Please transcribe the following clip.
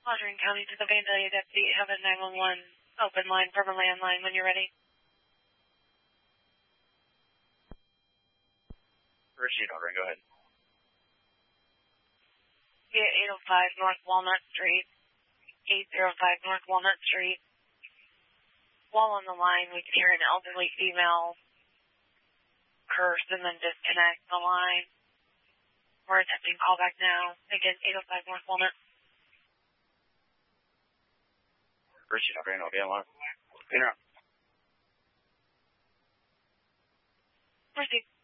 Audrain County to the Vandalia Deputy. Have a 911 open line from a landline when you're ready. Rashid, Audrain, go ahead. Via 805 North Walnut Street. 805 North Walnut Street. While on the line, we could hear an elderly female curse and then disconnect the line. We're attempting callback now. Again, 805 North Walnut. Rashid, Audrain, I'll be online. Interrupt. Proceed.